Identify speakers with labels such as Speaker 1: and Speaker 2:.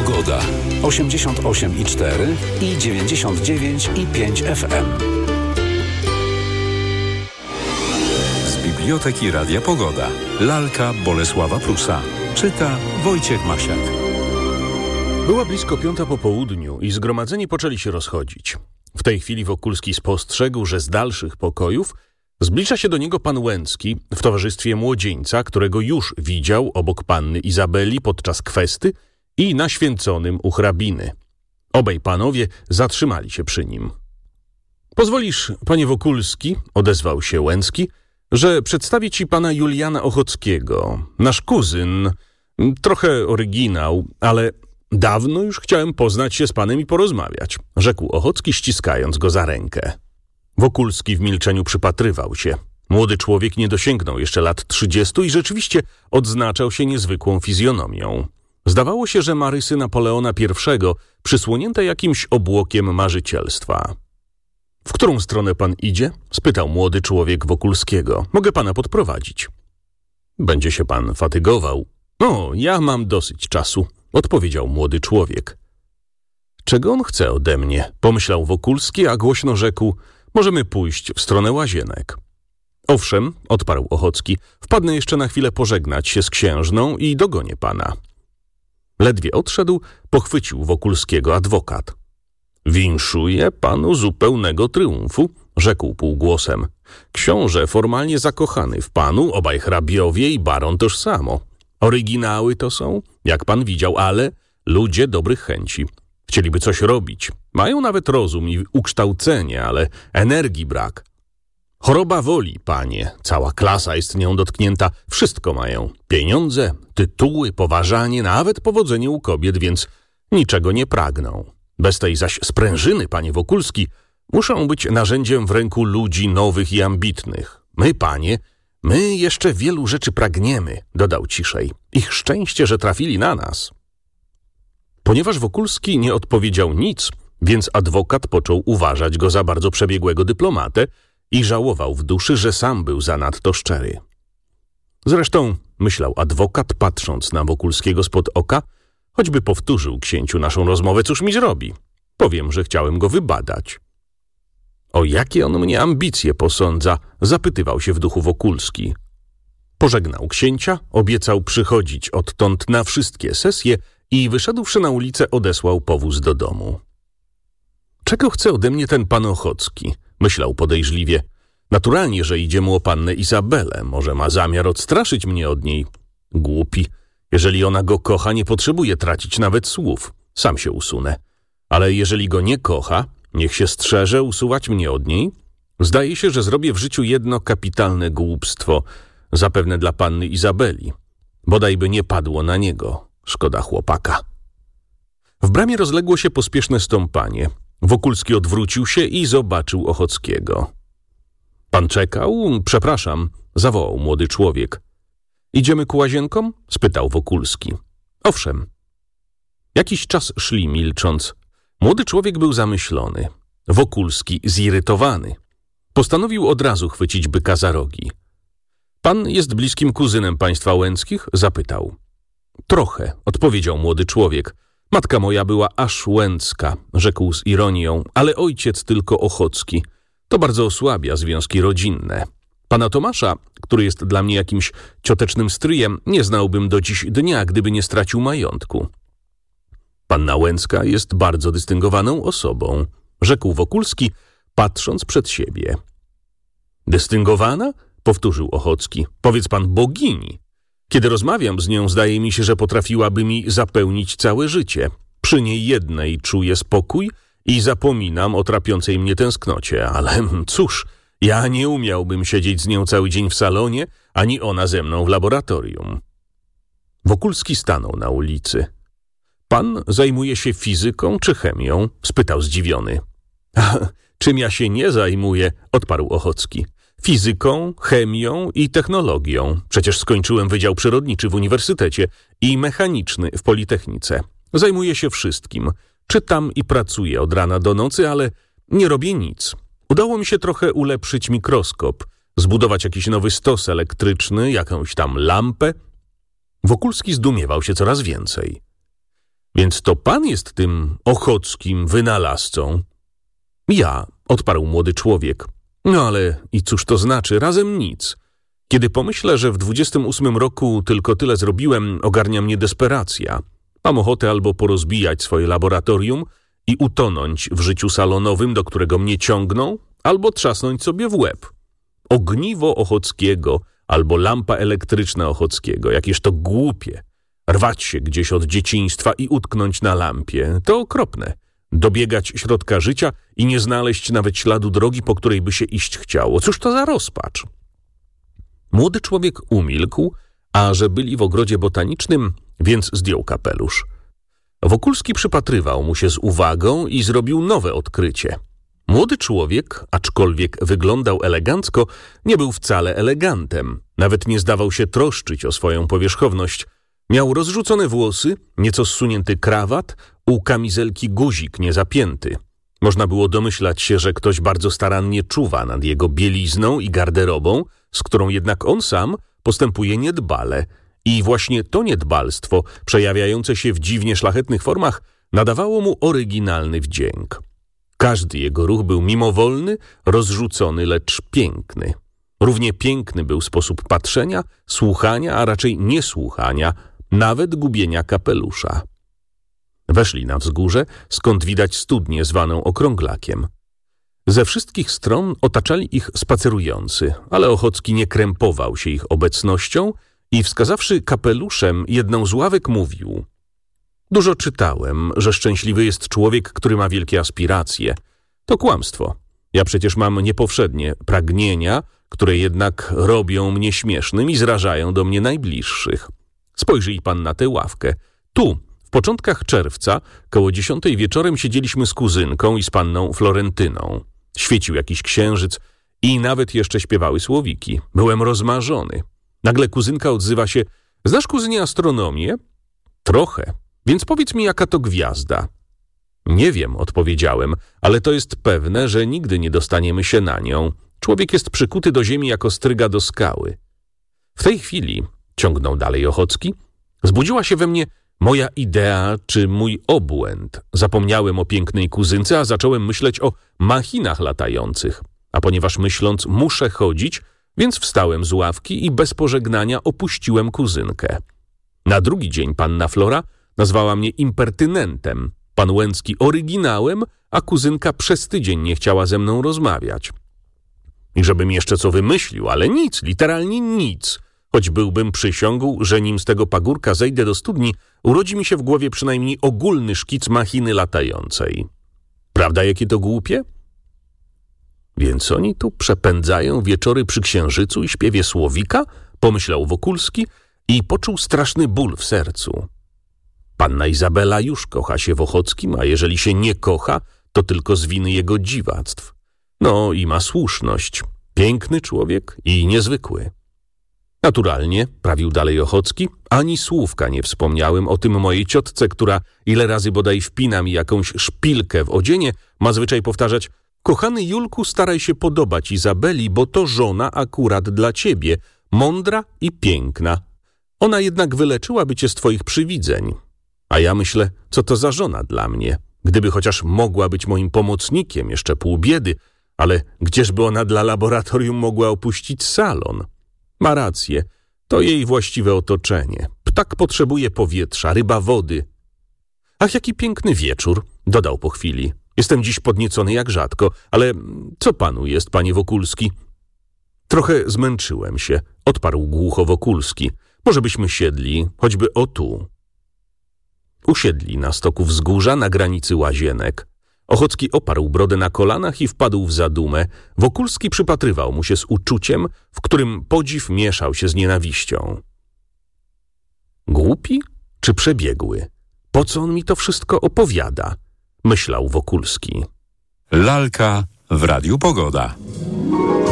Speaker 1: Pogoda. 88,4 i 99,5 FM. Z Biblioteki Radia Pogoda. Lalka Bolesława Prusa. Czyta Wojciech Masiak.
Speaker 2: Była blisko 5 po południu i zgromadzeni poczęli się rozchodzić. W tej chwili Wokulski spostrzegł, że z dalszych pokojów zbliża się do niego pan Łęcki w towarzystwie młodzieńca, którego już widział obok panny Izabeli podczas kwesty i na święconym u hrabiny. Obaj panowie zatrzymali się przy nim. Pozwolisz, panie Wokulski, odezwał się Łęcki, że przedstawię ci pana Juliana Ochockiego. Nasz kuzyn, trochę oryginał, ale dawno już chciałem poznać się z panem i porozmawiać, rzekł Ochocki, ściskając go za rękę. Wokulski w milczeniu przypatrywał się. Młody człowiek nie dosięgnął jeszcze lat 30 i rzeczywiście odznaczał się niezwykłą fizjonomią. Zdawało się, że ma rysy Napoleona I, przysłonięte jakimś obłokiem marzycielstwa. W którą stronę pan idzie? Spytał młody człowiek Wokulskiego. Mogę pana podprowadzić. Będzie się pan fatygował. O, ja mam dosyć czasu, odpowiedział młody człowiek. Czego on chce ode mnie? Pomyślał Wokulski, a głośno rzekł, możemy pójść w stronę łazienek. Owszem, odparł Ochocki, wpadnę jeszcze na chwilę pożegnać się z księżną i dogonię pana. Ledwie odszedł, pochwycił Wokulskiego adwokat. Winszuję panu zupełnego triumfu, rzekł półgłosem. Książę formalnie zakochany w panu, obaj hrabiowie i baron toż samo. Oryginały to są, jak pan widział, ale ludzie dobrych chęci. Chcieliby coś robić. Mają nawet rozum i ukształcenie, ale energii brak. Choroba woli, panie. Cała klasa jest nią dotknięta. Wszystko mają. Pieniądze, tytuły, poważanie, nawet powodzenie u kobiet, więc niczego nie pragną. Bez tej zaś sprężyny, panie Wokulski, muszą być narzędziem w ręku ludzi nowych i ambitnych. My, panie, my jeszcze wielu rzeczy pragniemy, dodał ciszej. Ich szczęście, że trafili na nas. Ponieważ Wokulski nie odpowiedział nic, więc adwokat począł uważać go za bardzo przebiegłego dyplomatę i żałował w duszy, że sam był zanadto szczery. Zresztą, myślał adwokat, patrząc na Wokulskiego spod oka, choćby powtórzył księciu naszą rozmowę, cóż mi zrobi? Powiem, że chciałem go wybadać. O jakie on mnie ambicje posądza? Zapytywał się w duchu Wokulski. Pożegnał księcia, obiecał przychodzić odtąd na wszystkie sesje i wyszedłszy na ulicę odesłał powóz do domu. Czego chce ode mnie ten pan Ochocki? Myślał podejrzliwie. Naturalnie, że idzie mu o pannę Izabelę. Może ma zamiar odstraszyć mnie od niej. Głupi. Jeżeli ona go kocha, nie potrzebuje tracić nawet słów. Sam się usunę. Ale jeżeli go nie kocha, niech się strzeże usuwać mnie od niej. Zdaje się, że zrobię w życiu jedno kapitalne głupstwo, zapewne dla panny Izabeli. Bodajby nie padło na niego. Szkoda chłopaka. W bramie rozległo się pospieszne stąpanie. Wokulski odwrócił się i zobaczył Ochockiego. Pan czekał? Przepraszam, zawołał młody człowiek. Idziemy ku łazienkom? Spytał Wokulski. Owszem. Jakiś czas szli milcząc. Młody człowiek był zamyślony. Wokulski zirytowany. Postanowił od razu chwycić byka za rogi. Pan jest bliskim kuzynem państwa Łęckich? Zapytał. Trochę, odpowiedział młody człowiek. Matka moja była aż Łęcka, rzekł z ironią, ale ojciec tylko Ochocki. To bardzo osłabia związki rodzinne. Pana Tomasza, który jest dla mnie jakimś ciotecznym stryjem, nie znałbym do dziś dnia, gdyby nie stracił majątku. Panna Łęcka jest bardzo dystyngowaną osobą, rzekł Wokulski, patrząc przed siebie. Dystyngowana? Powtórzył Ochocki. Powiedz pan bogini. Kiedy rozmawiam z nią, zdaje mi się, że potrafiłaby mi zapełnić całe życie. Przy niej jednej czuję spokój i zapominam o trapiącej mnie tęsknocie, ale cóż, ja nie umiałbym siedzieć z nią cały dzień w salonie, ani ona ze mną w laboratorium. Wokulski stanął na ulicy. Pan zajmuje się fizyką czy chemią? Spytał zdziwiony. Czym ja się nie zajmuję? Odparł Ochocki. Fizyką, chemią i technologią. Przecież skończyłem Wydział Przyrodniczy w uniwersytecie i mechaniczny w Politechnice. Zajmuję się wszystkim. Czytam i pracuję od rana do nocy, ale nie robię nic. Udało mi się trochę ulepszyć mikroskop, zbudować jakiś nowy stos elektryczny, jakąś tam lampę. Wokulski zdumiewał się coraz więcej. Więc to pan jest tym ochockim wynalazcą? Ja, odparł młody człowiek. No ale i cóż to znaczy? Razem nic. Kiedy pomyślę, że w 28 roku tylko tyle zrobiłem, ogarnia mnie desperacja. Mam ochotę albo porozbijać swoje laboratorium i utonąć w życiu salonowym, do którego mnie ciągną, albo trzasnąć sobie w łeb. Ogniwo Ochockiego albo lampa elektryczna Ochockiego, jakież to głupie. Rwać się gdzieś od dzieciństwa i utknąć na lampie, to okropne. Dobiegać środka życia i nie znaleźć nawet śladu drogi, po której by się iść chciało. Cóż to za rozpacz? Młody człowiek umilkł, a że byli w ogrodzie botanicznym, więc zdjął kapelusz. Wokulski przypatrywał mu się z uwagą i zrobił nowe odkrycie. Młody człowiek, aczkolwiek wyglądał elegancko, nie był wcale elegantem. Nawet nie zdawał się troszczyć o swoją powierzchowność. Miał rozrzucone włosy, nieco zsunięty krawat, u kamizelki guzik niezapięty. Można było domyślać się, że ktoś bardzo starannie czuwa nad jego bielizną i garderobą, z którą jednak on sam postępuje niedbale. I właśnie to niedbalstwo, przejawiające się w dziwnie szlachetnych formach, nadawało mu oryginalny wdzięk. Każdy jego ruch był mimowolny, rozrzucony, lecz piękny. Równie piękny był sposób patrzenia, słuchania, a raczej niesłuchania, nawet gubienia kapelusza. Weszli na wzgórze, skąd widać studnię zwaną Okrąglakiem. Ze wszystkich stron otaczali ich spacerujący, ale Ochocki nie krępował się ich obecnością i wskazawszy kapeluszem jedną z ławek mówił: dużo czytałem, że szczęśliwy jest człowiek, który ma wielkie aspiracje. To kłamstwo. Ja przecież mam niepowszednie pragnienia, które jednak robią mnie śmiesznym i zrażają do mnie najbliższych. Spojrzyj pan na tę ławkę. Tu, w początkach czerwca, koło 10 wieczorem siedzieliśmy z kuzynką i z panną Florentyną. Świecił jakiś księżyc i nawet jeszcze śpiewały słowiki. Byłem rozmarzony. Nagle kuzynka odzywa się: znasz, kuzynie, astronomię? Trochę. Więc powiedz mi, jaka to gwiazda. Nie wiem, odpowiedziałem, ale to jest pewne, że nigdy nie dostaniemy się na nią. Człowiek jest przykuty do ziemi jako stryga do skały. W tej chwili, ciągnął dalej Ochocki, zbudziła się we mnie moja idea czy mój obłęd. Zapomniałem o pięknej kuzynce, a zacząłem myśleć o machinach latających. A ponieważ myśląc muszę chodzić, więc wstałem z ławki i bez pożegnania opuściłem kuzynkę. Na drugi dzień panna Flora nazwała mnie impertynentem, pan Łęcki oryginałem, a kuzynka przez tydzień nie chciała ze mną rozmawiać. I żebym jeszcze co wymyślił, ale nic, literalnie nic. Choć byłbym przysiągł, że nim z tego pagórka zejdę do studni, urodzi mi się w głowie przynajmniej ogólny szkic machiny latającej. Prawda, jakie to głupie? Więc oni tu przepędzają wieczory przy księżycu i śpiewie słowika? Pomyślał Wokulski i poczuł straszny ból w sercu. Panna Izabela już kocha się w Ochockim, a jeżeli się nie kocha, to tylko z winy jego dziwactw. No i ma słuszność. Piękny człowiek i niezwykły. Naturalnie, prawił dalej Ochocki, ani słówka nie wspomniałem o tym mojej ciotce, która, ile razy bodaj wpina mi jakąś szpilkę w odzienie, ma zwyczaj powtarzać: kochany Julku, staraj się podobać Izabeli, bo to żona akurat dla ciebie, mądra i piękna. Ona jednak wyleczyłaby cię z twoich przywidzeń. A ja myślę, co to za żona dla mnie? Gdyby chociaż mogła być moim pomocnikiem, jeszcze pół biedy, ale gdzieżby ona dla laboratorium mogła opuścić salon? Ma rację, to jej właściwe otoczenie. Ptak potrzebuje powietrza, ryba wody. Ach, jaki piękny wieczór, dodał po chwili. Jestem dziś podniecony jak rzadko, ale co panu jest, panie Wokulski? Trochę zmęczyłem się, odparł głucho Wokulski. Może byśmy siedli, choćby o tu. Usiedli na stoku wzgórza na granicy łazienek. Ochocki oparł brodę na kolanach i wpadł w zadumę. Wokulski przypatrywał mu się z uczuciem, w którym podziw mieszał się z nienawiścią. Głupi czy przebiegły? Po co on mi to wszystko opowiada? Myślał Wokulski.
Speaker 1: Lalka w Radiu Pogoda.